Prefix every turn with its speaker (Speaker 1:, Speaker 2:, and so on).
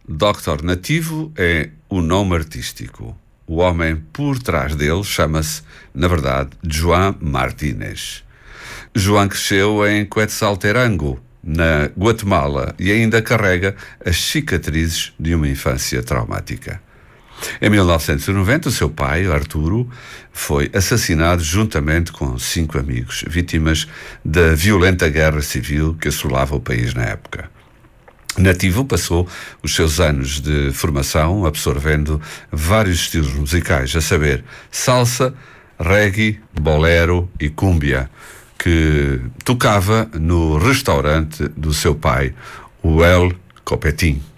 Speaker 1: Dr. Nativo é o nome artístico. O homem por trás dele chama-se, na verdade, Joan Martínez. Joan cresceu em Quetzaltenango, na Guatemala, e ainda carrega as cicatrizes de uma infância traumática. Em 1990, o seu pai, Arturo, foi assassinado juntamente com 5 amigos, vítimas da violenta guerra civil que assolava o país na época. Nativo passou os seus anos de formação absorvendo vários estilos musicais, a saber, salsa, reggae, bolero e cúmbia, que tocava no restaurante do seu pai, o El Copetín.